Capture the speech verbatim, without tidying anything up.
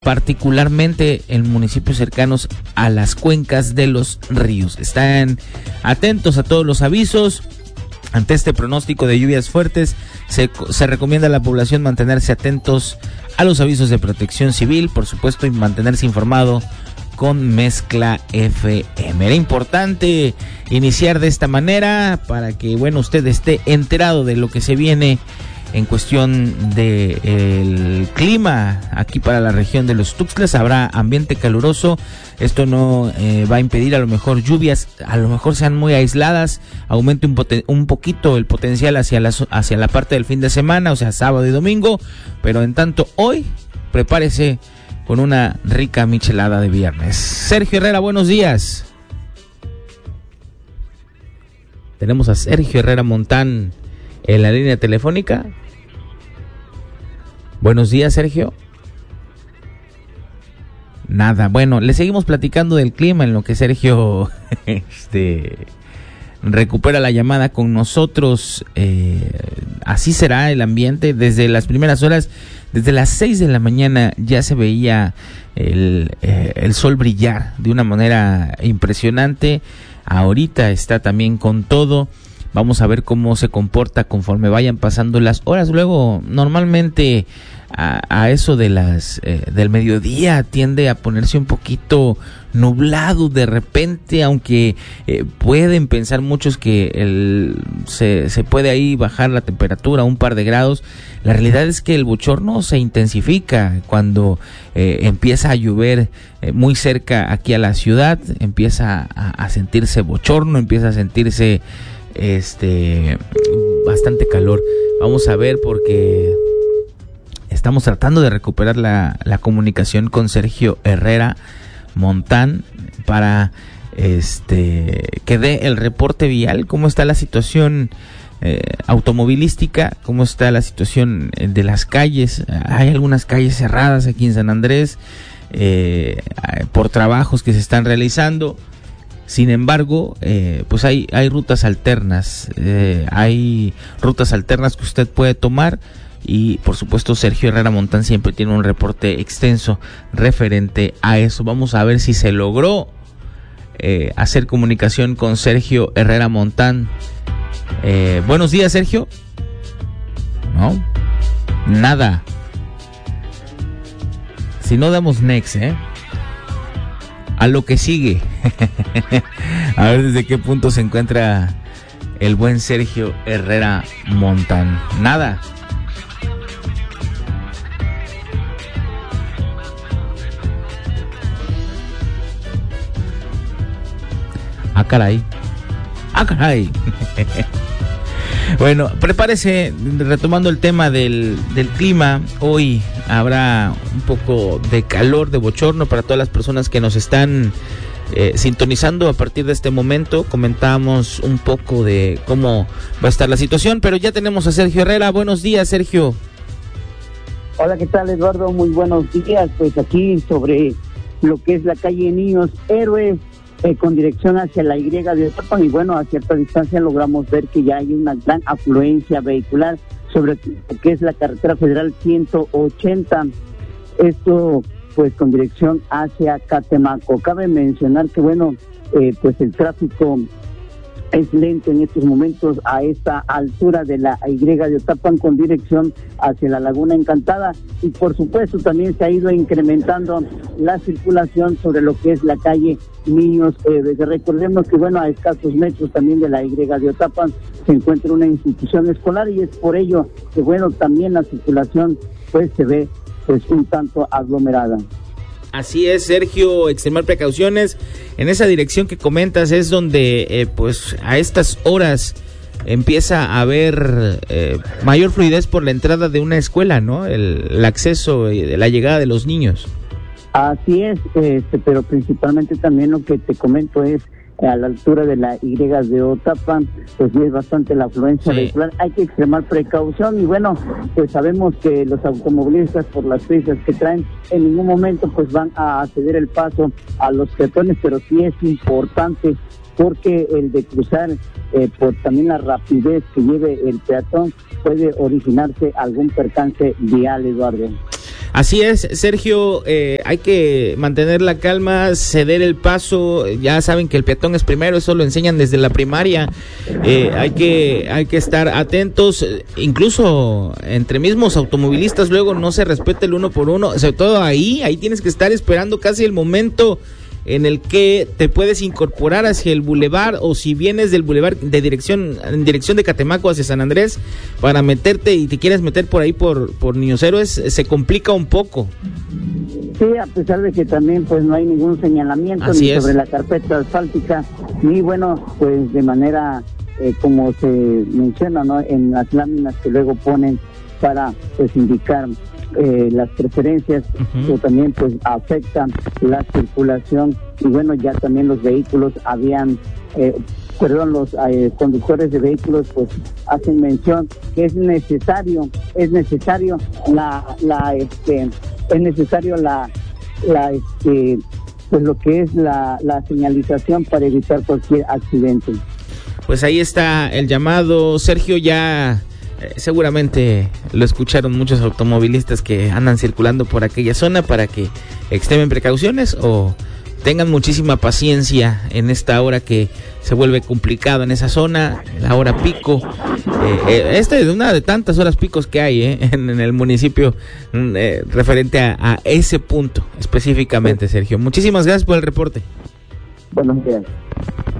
particularmente en municipios cercanos a las cuencas de los ríos. Están atentos a todos los avisos. Ante este pronóstico de lluvias fuertes, se, se recomienda a la población mantenerse atentos a los avisos de protección civil, por supuesto, y mantenerse informado con Mezcla F M. Era importante iniciar de esta manera para que, bueno, usted esté enterado de lo que se viene en cuestión de el clima aquí para la región de los Tuxtlas. Habrá ambiente caluroso. Esto no eh, va a impedir a lo mejor lluvias, a lo mejor sean muy aisladas, aumente un, poten- un poquito el potencial hacia la, hacia la parte del fin de semana, o sea, sábado y domingo, pero en tanto hoy, prepárese con una rica michelada de viernes. Sergio Herrera, buenos días. Tenemos a Sergio Herrera Montán en la línea telefónica. Buenos días, Sergio. Nada, bueno, le seguimos platicando del clima en lo que Sergio este, recupera la llamada con nosotros. Eh, así será el ambiente desde las primeras horas, desde las seis de la mañana ya se veía el, eh, el sol brillar de una manera impresionante. Ahorita está también con todo. Vamos a ver cómo se comporta conforme vayan pasando las horas. Luego, normalmente a, a eso de las eh, del mediodía tiende a ponerse un poquito nublado de repente, aunque eh, pueden pensar muchos que el, se, se puede ahí bajar la temperatura un par de grados. La realidad es que el bochorno se intensifica cuando eh, empieza a llover eh, muy cerca aquí a la ciudad. Empieza a, a sentirse bochorno, empieza a sentirse este bastante calor. Vamos a ver, porque estamos tratando de recuperar la, la comunicación con Sergio Herrera Montán para este que dé el reporte vial, cómo está la situación eh, automovilística, cómo está la situación de las calles. Hay algunas calles cerradas aquí en San Andrés eh, por trabajos que se están realizando. Sin embargo, eh, pues hay, hay rutas alternas, eh, hay rutas alternas que usted puede tomar y por supuesto Sergio Herrera Montán siempre tiene un reporte extenso referente a eso. Vamos a ver si se logró eh, hacer comunicación con Sergio Herrera Montán. Eh, buenos días, Sergio. No, nada. Si no, damos next, ¿eh? A lo que sigue. A ver desde qué punto se encuentra el buen Sergio Herrera Montán. Nada. Ah, caray. Ah, caray. Bueno, prepárese, retomando el tema del, del clima. Hoy habrá un poco de calor, de bochorno para todas las personas que nos están eh, sintonizando a partir de este momento. Comentábamos un poco de cómo va a estar la situación, pero ya tenemos a Sergio Herrera. Buenos días, Sergio. Hola, ¿qué tal, Eduardo? Muy buenos días. Pues aquí sobre lo que es la calle Niños Héroes, Eh, con dirección hacia la Y de Otapan, y bueno, a cierta distancia logramos ver que ya hay una gran afluencia vehicular sobre lo que es la carretera federal ciento ochenta, esto pues con dirección hacia Catemaco. Cabe mencionar que bueno, eh, pues el tráfico es lento en estos momentos a esta altura de la Y de Otapan con dirección hacia la Laguna Encantada, y por supuesto también se ha ido incrementando la circulación sobre lo que es la calle Niños Héroes. Recordemos que bueno, a escasos metros también de la Y de Otapan se encuentra una institución escolar, y es por ello que bueno, también la circulación pues se ve pues un tanto aglomerada. Así es, Sergio, extremar precauciones. En esa dirección que comentas es donde eh, pues a estas horas empieza a haber eh, mayor fluidez por la entrada de una escuela, ¿no? El, el acceso y la llegada de los niños. Así es, este, pero principalmente también lo que te comento es a la altura de la Y de Otapan, pues es bastante la afluencia sí. vehicular. Hay que extremar precaución, y bueno, pues sabemos que los automovilistas, por las prisas que traen, en ningún momento pues van a ceder el paso a los peatones, pero sí es importante, porque el de cruzar eh, por también la rapidez que lleve el peatón puede originarse algún percance vial, Eduardo. Así es, Sergio, eh, hay que mantener la calma, ceder el paso. Ya saben que el peatón es primero, eso lo enseñan desde la primaria. Eh, hay que hay que estar atentos, incluso entre mismos automovilistas luego no se respeta el uno por uno, sobre todo ahí, ahí tienes que estar esperando casi el momento en el que te puedes incorporar hacia el bulevar, o si vienes del bulevar de dirección en dirección de Catemaco hacia San Andrés para meterte y te quieres meter por ahí por por Niños Héroes, se complica un poco. Sí, a pesar de que también pues no hay ningún señalamiento Así ni es. sobre la carpeta asfáltica, ni bueno, pues de manera eh, como se menciona, ¿no?, en las láminas que luego ponen para pues indicar Eh, las preferencias, uh-huh. que también pues afectan la circulación, y bueno, ya también los vehículos habían eh, perdón, los eh, conductores de vehículos pues hacen mención que es necesario es necesario la la este es necesario la la este pues lo que es la la señalización para evitar cualquier accidente. Pues ahí está el llamado, Sergio. Ya Eh, seguramente lo escucharon muchos automovilistas que andan circulando por aquella zona, para que extremen precauciones o tengan muchísima paciencia en esta hora que se vuelve complicado en esa zona, la hora pico. Eh, eh, esta es una de tantas horas picos que hay eh, en, en el municipio eh, referente a, a ese punto específicamente, Sergio. Muchísimas gracias por el reporte. Buenos días.